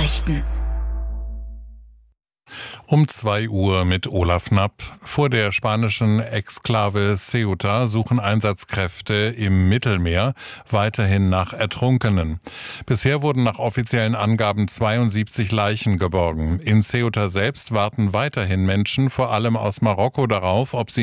Nachrichten. Um 2 Uhr mit Olaf Knapp. Vor der spanischen Exklave Ceuta suchen Einsatzkräfte im Mittelmeer weiterhin nach Ertrunkenen. Bisher wurden nach offiziellen Angaben 72 Leichen geborgen. In Ceuta selbst warten weiterhin Menschen, vor allem aus Marokko, darauf, ob sie